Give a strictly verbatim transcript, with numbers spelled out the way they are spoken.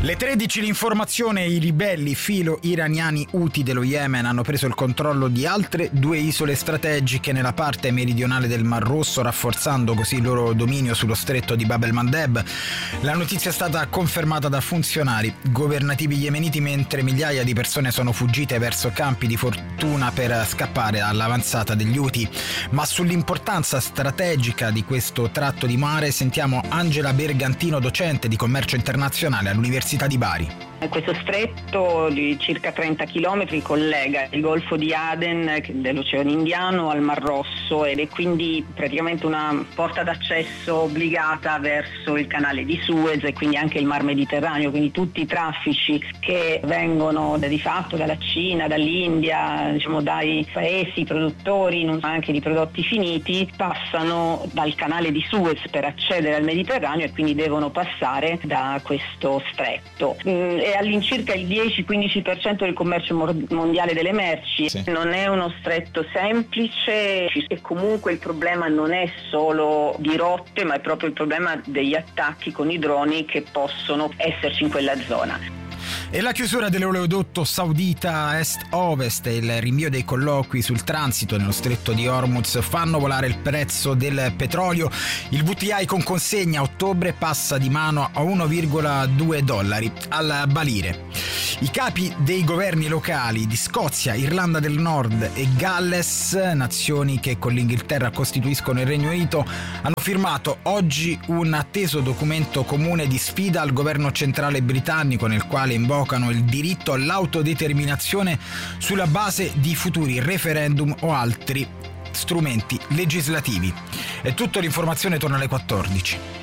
Le tredici l'informazione: i ribelli filo-iraniani Houthi dello Yemen hanno preso il controllo di altre due isole strategiche nella parte meridionale del Mar Rosso, rafforzando così il loro dominio sullo stretto di Bab el-Mandeb. La notizia è stata confermata da funzionari governativi yemeniti, mentre migliaia di persone sono fuggite verso campi di fortuna per scappare all'avanzata degli Houthi. Ma sull'importanza strategica di questo tratto di mare sentiamo Angela Bergantino, docente di commercio internazionale all'Università di Bari. Questo stretto di circa trenta chilometri collega il Golfo di Aden dell'Oceano Indiano al Mar Rosso ed è quindi praticamente una porta d'accesso obbligata verso il canale di Suez e quindi anche il Mar Mediterraneo, quindi tutti i traffici che vengono di fatto dalla Cina, dall'India, diciamo dai paesi produttori anche di prodotti finiti, passano dal canale di Suez per accedere al Mediterraneo e quindi devono passare da questo stretto. E all'incirca il dieci quindici per cento del commercio mondiale delle merci. Sì. Non è uno stretto semplice e comunque il problema non è solo di rotte, ma è proprio il problema degli attacchi con i droni che possono esserci in quella zona. E la chiusura dell'oleodotto saudita est-ovest e il rinvio dei colloqui sul transito nello stretto di Hormuz fanno volare il prezzo del petrolio. Il W T I con consegna a ottobre passa di mano a uno virgola due dollari al barile. I capi dei governi locali di Scozia, Irlanda del Nord e Galles, nazioni che con l'Inghilterra costituiscono il Regno Unito, hanno firmato oggi un atteso documento comune di sfida al governo centrale britannico, nel quale invocano il diritto all'autodeterminazione sulla base di futuri referendum o altri strumenti legislativi. È tutto, l'informazione torna alle quattordici.